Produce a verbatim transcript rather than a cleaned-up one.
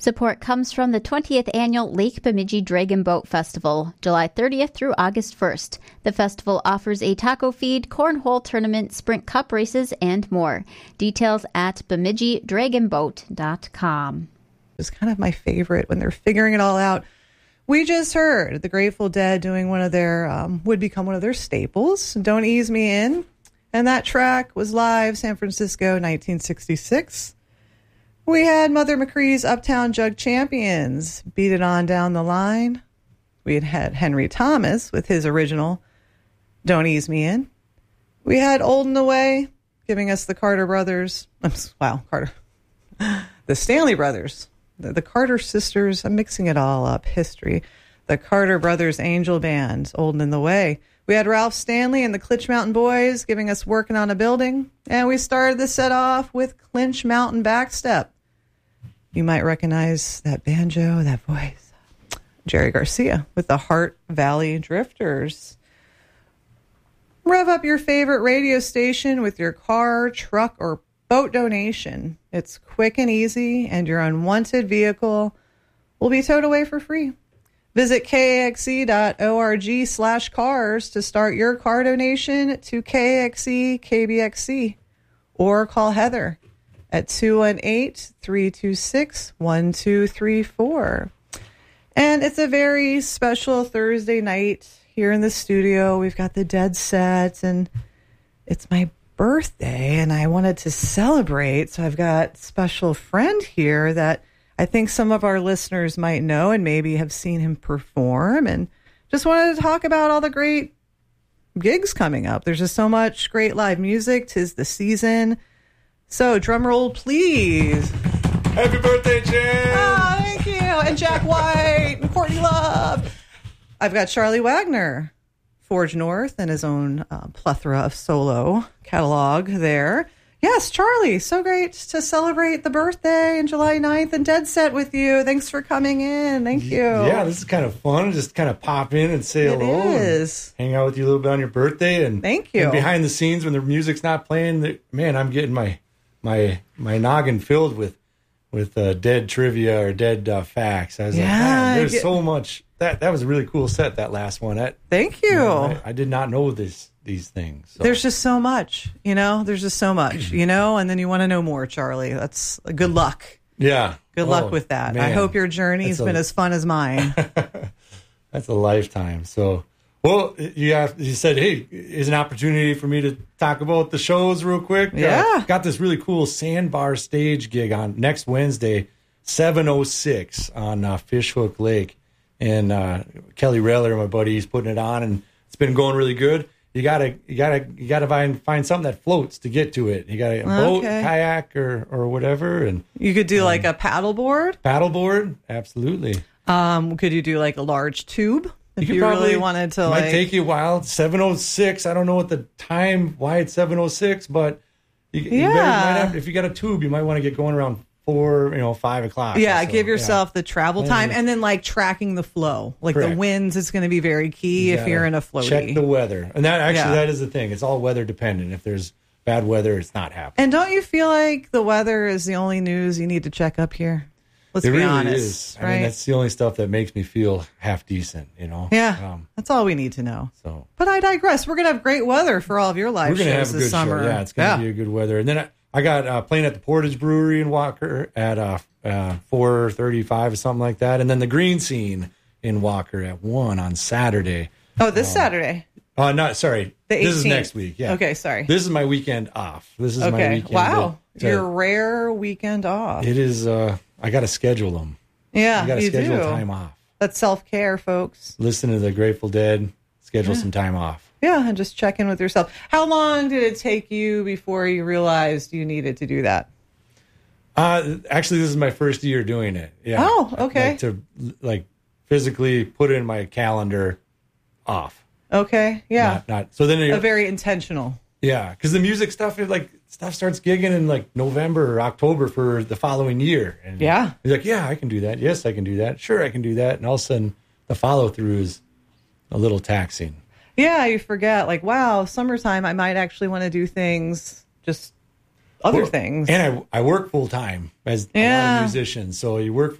Support comes from the twentieth Annual Lake Bemidji Dragon Boat Festival, July thirtieth through August first. The festival offers a taco feed, cornhole tournament, sprint cup races, and more. Details at bemidji dragon boat dot com. It's kind of my favorite when they're figuring it all out. We just heard the Grateful Dead doing one of their, um, would become one of their staples, Don't Ease Me In. And that track was live, San Francisco, nineteen sixty-six. We had Mother McCree's Uptown Jug Champions, Beat It On Down the Line. We had had Henry Thomas with his original Don't Ease Me In. We had Old and Away giving us the Carter Brothers. Wow, Carter. The Stanley Brothers. The, the Carter Sisters. I'm mixing it all up. History. The Carter Brothers Angel Band, Old and in the Way. We had Ralph Stanley and the Clinch Mountain Boys giving us Working on a Building. And we started the set off with Clinch Mountain Backstep. You might recognize that banjo, that voice. Jerry Garcia with the Heart Valley Drifters. Rev up your favorite radio station with your car, truck, or boat donation. It's quick and easy, and your unwanted vehicle will be towed away for free. Visit kxc.org slash cars to start your car donation to K X E K B X C, or call Heather at two one eight, three two six, one two three four. And it's a very special Thursday night here in the studio. We've got the Dead set, and it's my birthday, and I wanted to celebrate. So I've got a special friend here that I think some of our listeners might know and maybe have seen him perform, and just wanted to talk about all the great gigs coming up. There's just so much great live music. 'Tis the season. So, drum roll, please. Happy birthday, Jen! Oh, thank you. And Jack White and Courtney Love. I've got Charlie Wagner, Forge North, and his own uh, plethora of solo catalog there. Yes, Charlie, so great to celebrate the birthday and July ninth and Dead Set with you. Thanks for coming in. Thank you. Yeah, this is kind of fun. Just kind of pop in and say it hello. Is. And hang out with you a little bit on your birthday. And thank you. And behind the scenes when the music's not playing, man, I'm getting my my my noggin filled with with uh, dead trivia or dead uh, facts. I was yeah, like, man, there's get... so much. That that was a really cool set, that last one. That, thank you. you know, I, I did not know this. These things. So. There's just so much, you know, there's just so much, you know, and then you want to know more, Charlie. That's good luck. Yeah. Good oh, luck with that. Man. I hope your journey's a, been as fun as mine. That's a lifetime. So, well, you have, you said, hey, here's an opportunity for me to talk about the shows real quick. Yeah. Uh, got this really cool Sandbar stage gig on next Wednesday, seven oh six on uh, Fishhook Lake. And uh, Kelly Raylor, my buddy, he's putting it on, and it's been going really good. You gotta, you gotta, you gotta find find something that floats to get to it. You got a boat, okay. kayak, or or whatever, and you could do um, like a paddleboard. Paddleboard, absolutely. Um, could you do like a large tube if you, you probably, really wanted to? It like... might take you a while. seven oh six. I don't know what the time. Why it's seven oh six, but you, yeah. you better, might have, if you got a tube, you might want to get going around four, you know, five o'clock. Yeah, so. give yourself yeah. the travel time, and then like tracking the flow, like Correct. The winds is going to be very key you if you're in a floaty. Check the weather, and that actually yeah. that is the thing. It's all weather dependent. If there's bad weather, it's not happening. And don't you feel like the weather is the only news you need to check up here? Let's it be really honest. Is. Right? I mean, that's the only stuff that makes me feel half decent. You know. Yeah, um, that's all we need to know. So, but I digress. We're going to have great weather for all of your live we're gonna shows have a this good summer. Show. Yeah, it's going to yeah. be a good weather, and then. I, I got uh, playing at the Portage Brewery in Walker at uh, uh, four thirty-five or something like that. And then the Green Scene in Walker at one on Saturday. Oh, this um, Saturday? Uh, not, sorry. The eighteenth. This is next week. Yeah. Okay, sorry. This is my weekend off. This is okay. my weekend. Wow. To, Your rare weekend off. It is, uh, I got to schedule them. Yeah, I got to you schedule do. time off. That's self-care, folks. Listen to the Grateful Dead, schedule yeah. some time off. Yeah, and just check in with yourself. How long did it take you before you realized you needed to do that? Uh, actually, this is my first year doing it. Yeah. Oh, okay. Like to like physically put in my calendar off. Okay. Yeah. Not, not so then a very intentional. Yeah, because the music stuff is like stuff starts gigging in like November or October for the following year. And yeah. He's like, yeah, I can do that. Yes, I can do that. Sure, I can do that. And all of a sudden, the follow through is a little taxing. Yeah, you forget, like, wow, summertime, I might actually want to do things, just other well, things. And I, I work full time as yeah. a lot of musicians. So you work